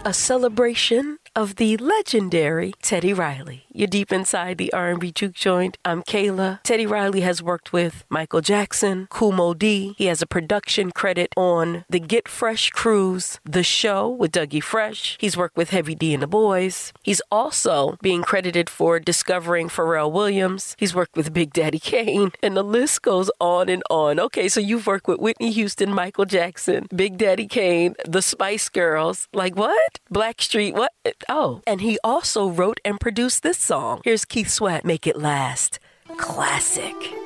a celebration of the legendary Teddy Riley. You're deep inside the R&B Juke Joint. I'm Kayla. Teddy Riley has worked with Michael Jackson, Kool Moe Dee. He has a production credit on the Get Fresh cruise, The Show with Dougie Fresh. He's worked with Heavy D and the Boys. He's also being credited for discovering Pharrell Williams. He's worked with Big Daddy Kane, and the list goes on and on. Okay, so you've worked with Whitney Houston, Michael Jackson, Big Daddy Kane, the Spice Girls. Like what? Blackstreet, what? Oh, and he also wrote and produced this song. Here's Keith Sweat, Make It Last. Classic.